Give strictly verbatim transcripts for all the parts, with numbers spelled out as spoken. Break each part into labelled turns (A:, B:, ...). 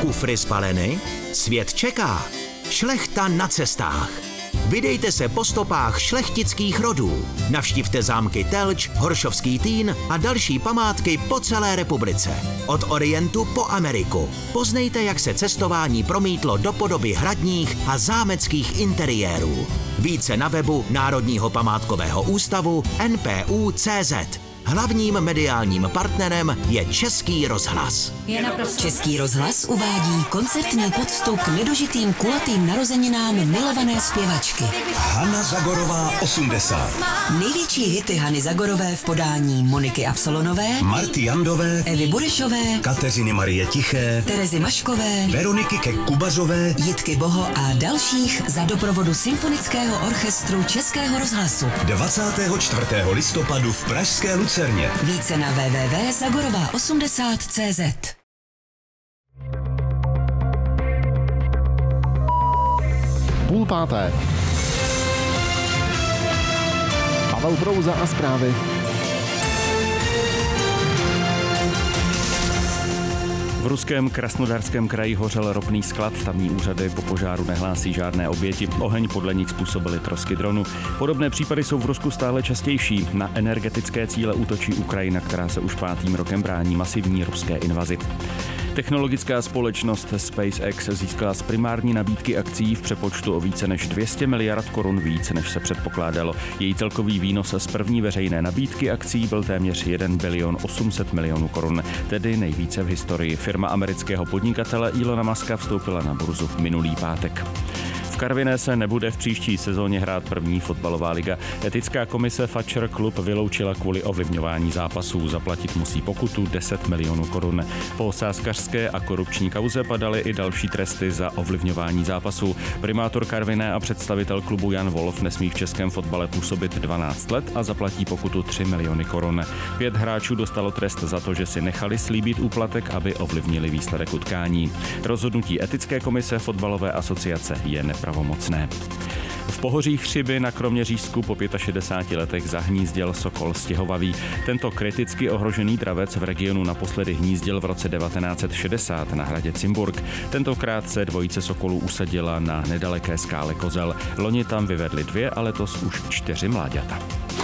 A: Kufry spaleny? Svět čeká. Šlechta na cestách. Vydejte se po stopách šlechtických rodů. Navštivte zámky Telč, Horšovský Týn a další památky po celé republice. Od Orientu po Ameriku. Poznejte, jak se cestování promítlo do podoby hradních a zámeckých interiérů. Více na webu Národního památkového ústavu N P U tečka cé zet. Hlavním mediálním partnerem je Český rozhlas.
B: Je naprosto... Český rozhlas uvádí koncertní poctu k nedožitým kulatým narozeninám milované zpěvačky.
C: Hana Zagorová osmdesát.
B: Největší hity Hany Zagorové v podání Moniky Absolonové,
C: Marty Jandové,
B: Evy Burešové,
C: Kateřiny Marie Tiché,
B: Terezy Maškové,
C: Veroniky Kek-Kubařové,
B: Jitky Boho a dalších za doprovodu Symfonického orchestru Českého rozhlasu.
C: dvacátého čtvrtého listopadu v pražské Lucerně.
B: Více na w w w tečka zagorová osmdesát tečka cé zet.
D: Půl páté. Pavel Brouza a zprávy.
E: V ruském Krasnodarském kraji hořel ropný sklad, tamní úřady po požáru nehlásí žádné oběti. Oheň podle nich způsobily trosky dronu. Podobné případy jsou v Rusku stále častější. Na energetické cíle útočí Ukrajina, která se už pátým rokem brání masivní ruské invazi. Technologická společnost SpaceX získala z primární nabídky akcií v přepočtu o více než dvě stě miliard korun víc, než se předpokládalo. Její celkový výnos z první veřejné nabídky akcií byl téměř jeden bilion osm set milionů korun, tedy nejvíce v historii. Firma amerického podnikatele Elona Muska vstoupila na burzu minulý pátek. V Karviné se nebude v příští sezóně hrát první fotbalová liga. Etická komise Fatcher klub vyloučila kvůli ovlivňování zápasů. Zaplatit musí pokutu deset milionů korun. Po sázkařské a korupční kauze padaly i další tresty za ovlivňování zápasů. Primátor Karviné a představitel klubu Jan Wolf nesmí v českém fotbale působit dvanáct let a zaplatí pokutu tři miliony korun. Pět hráčů dostalo trest za to, že si nechali slíbit úplatek, aby ovlivnili výsledek utkání. Rozhodnutí Etické komise fotbalové asociace je nepravomocné. V pohoří Chřiby na Kroměřížsku po šedesáti pěti letech zahnízděl sokol stěhovavý. Tento kriticky ohrožený dravec v regionu naposledy hnízdil v roce devatenáct set šedesát na hradě Cimburg. Tentokrát se dvojice sokolů usadila na nedaleké skále Kozel. Loni tam vyvedli dvě a letos už čtyři mláďata.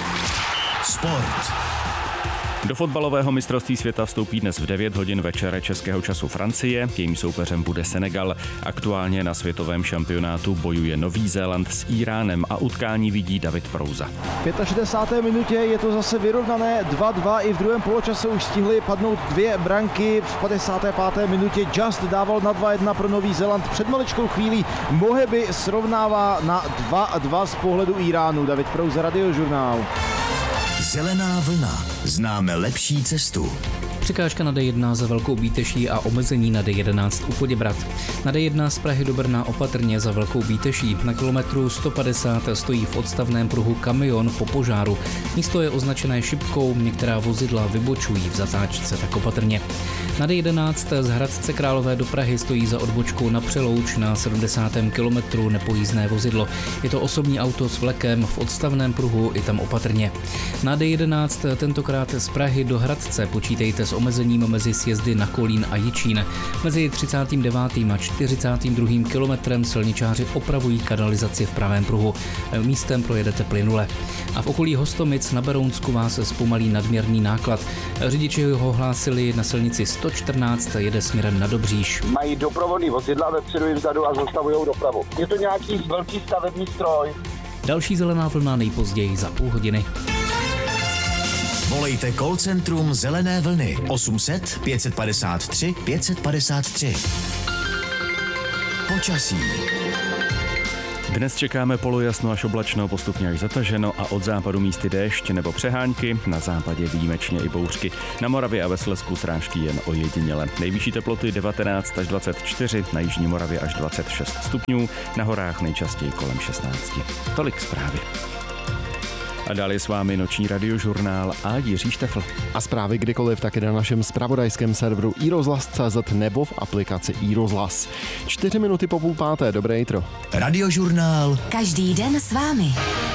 C: Sport.
E: Do fotbalového mistrovství světa vstoupí dnes v devět hodin večer českého času Francie. Jejím soupeřem bude Senegal. Aktuálně na světovém šampionátu bojuje Nový Zéland s Íránem a utkání vidí David Prouza.
F: V šedesáté páté minutě je to zase vyrovnané dva dva. I v druhém poločase už stihly padnout dvě branky. V padesáté páté minutě Just dával na dva jedna pro Nový Zéland. Před maličkou chvílí Moheby srovnává na dva dva z pohledu Íránu. David Prouza, Radiožurnál.
C: Zelená vlna. Známe lepší cestu.
G: Překážka na D jedna za Velkou Bíteší a omezení na D jedenáct u Poděbrad. Na D jedna z Prahy do Brna opatrně za Velkou Bíteší. Na kilometru sto padesát stojí v odstavném pruhu kamion po požáru. Místo je označené šipkou, některá vozidla vybočují v zatáčce, tak opatrně. Na D jedenáct z Hradce Králové do Prahy stojí za odbočkou na Přelouč na sedmdesátém kilometru nepojízdné vozidlo. Je to osobní auto s vlekem v odstavném pruhu, i tam opatrně. Na D jedenáct tentokrát z Prahy do Hradce počítejte s omezením mezi sjezdy na Kolín a Jičín. Mezi třicátým devátým a čtyřicátým druhým kilometrem silničáři opravují kanalizaci v pravém pruhu. Místem projedete plynule. A v okolí Hostomic na Berounsku vás zpomalí nadměrný náklad. Řidiči ho hlásili na silnici sto čtrnáct, jede směrem na Dobříš.
H: Mají doprovodný vozidla vepředu i vzadu a zastavují dopravu. Je to nějaký velký stavební stroj.
G: Další zelená vlna nejpozději za půl hodiny.
C: Volejte call centrum Zelené vlny osm set pět padesát tři pět padesát tři. Počasí.
E: Dnes čekáme polojasno až oblačno, postupně až zataženo a od západu místy déšť nebo přehánky, na západě výjimečně i bouřky. Na Moravě a ve Slezsku srážky jen ojediněle. Nejvyšší teploty devatenáct až dvacet čtyři, na jižní Moravě až dvacet šest stupňů, na horách nejčastěji kolem šestnáct. Tolik zprávy. A dál je s vámi noční radiožurnál a Jiří Štefl.
D: A zprávy kdykoliv taky na našem zpravodajském serveru i rozhlas tečka cé zet nebo v aplikaci iRozhlas. Čtyři minuty po půl páté, dobré jitro.
C: Radiožurnál.
B: Každý den s vámi.